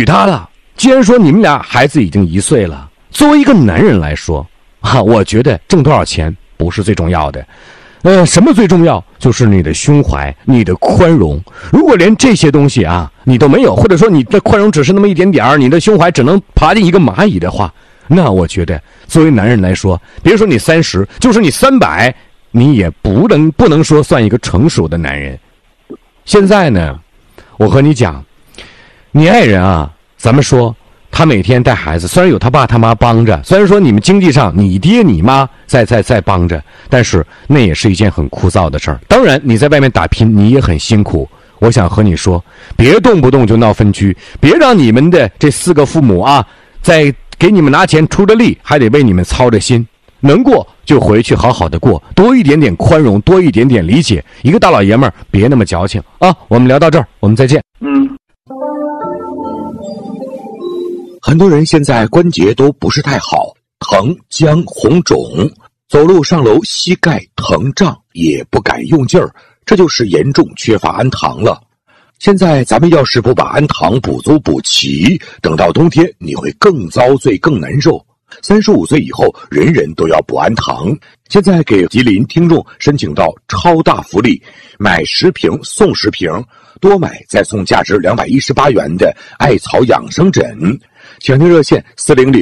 娶她了。既然说你们俩孩子已经1岁了，作为一个男人来说我觉得挣多少钱不是最重要的。什么最重要？就是你的胸怀，你的宽容。如果连这些东西你都没有，或者说你的宽容只是那么一点点，你的胸怀只能爬进一个蚂蚁的话，那我觉得作为男人来说，别说你30，就是你300，你也不能说算一个成熟的男人。现在呢，我和你讲，你爱人咱们说他每天带孩子，虽然有他爸他妈帮着，虽然说你们经济上你爹你妈在帮着，但是那也是一件很枯燥的事儿。当然你在外面打拼你也很辛苦。我想和你说，别动不动就闹分居，别让你们的这4个父母在给你们拿钱出着力，还得为你们操着心。能过就回去好好的过，多一点点宽容，多一点点理解。一个大老爷们儿别那么矫情我们聊到这儿，我们再见。 很多人现在关节都不是太好，疼、僵、红肿，走路上楼膝盖疼胀，也不敢用劲儿，这就是严重缺乏氨糖了。现在咱们要是不把氨糖补足补齐，等到冬天你会更遭罪更难受。35岁以后人人都要补氨糖。现在给吉林听众申请到超大福利，买10瓶送10瓶，多买再送价值218元的艾草养生枕。抢听热线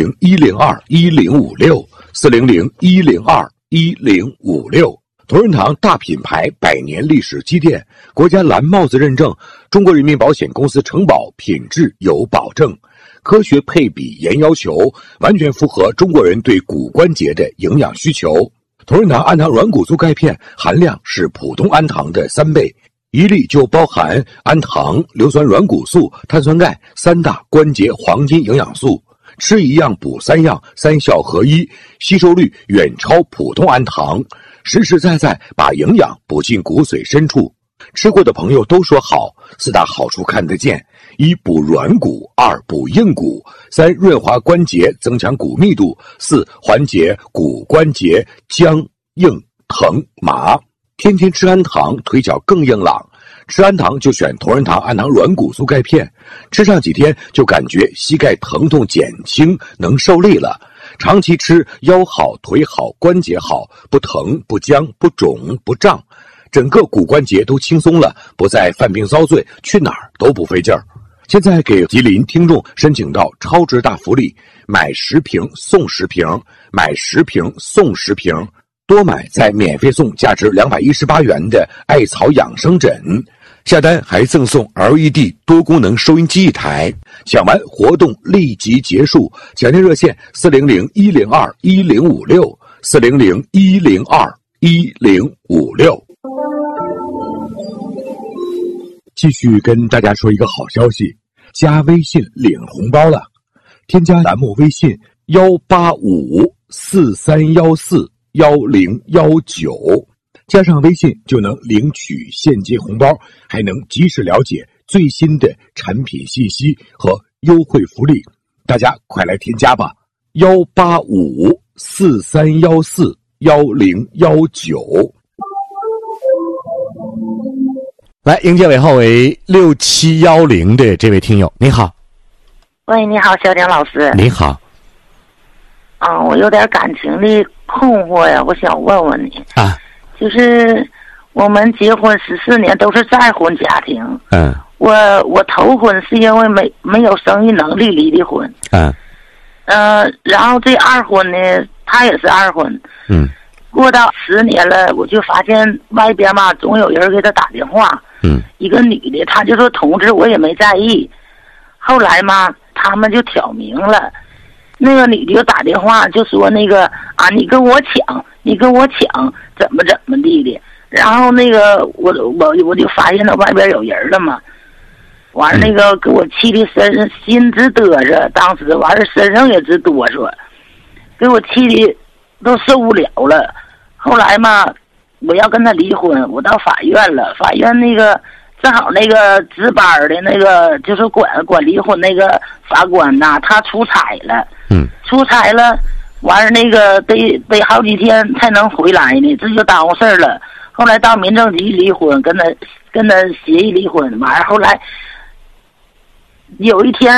400-102-1056，400-102-1056。同仁堂大品牌100年历史积淀，国家蓝帽子认证，中国人民保险公司承保，品质有保证，科学配比严要求，完全符合中国人对骨关节的营养需求。同仁堂氨糖软骨素钙片含量是普通氨糖的3倍，一粒就包含氨糖、硫酸软骨素、碳酸钙3大关节黄金营养素，吃一样补3样，3效合一，吸收率远超普通氨糖，实实在在把营养补进骨髓深处。吃过的朋友都说好，4大好处看得见：1补软骨，2补硬骨，3润滑关节增强骨密度，4缓解骨关节僵硬疼麻。天天吃氨糖，腿脚更硬朗。吃氨糖就选同仁堂氨糖软骨素钙片，吃上几天就感觉膝盖疼痛减轻，能受力了。长期吃，腰好腿好关节好，不疼不僵不肿不胀，整个骨关节都轻松了，不再犯病遭罪，去哪儿都不费劲儿。现在给吉林听众申请到超值大福利，买10瓶送10瓶，买10瓶送10瓶，多买再免费送价值218元的艾草养生枕，下单还赠送 LED 多功能收音机1台。抢完活动立即结束，抢听热线400-102-1056，400-102-1056。继续跟大家说一个好消息，加微信领红包了，添加栏目微信18543141019，加上微信就能领取现金红包，还能及时了解最新的产品信息和优惠福利，大家快来添加吧，18543141019。 来迎接尾号为6710的这位听友，你好。 喂，你好，小蒋老师。 你好。 我有点感情的困惑呀，我想问问你就是我们结婚14年都是再婚家庭，我头婚是因为没有生育能力离的婚，然后这二婚呢，他也是二婚，过到10年了，我就发现外边嘛总有人给他打电话，一个女的，他就说同志，我也没在意，后来嘛他们就挑明了，那个女的就打电话就说那个你跟我抢怎么地的，然后那个我就发现到外边有人了嘛，完了那个给我气的心直嘚瑟，当时完了身上也直哆嗦，给我气的都受不了了。后来嘛我要跟他离婚，我到法院了，法院那个正好那个值班的那个就是管离婚那个法官呐，他出差了，出差了，完了那个得好几天才能回来呢，这就耽误事儿了。后来到民政局离婚，跟他协议离婚，完了后来有一天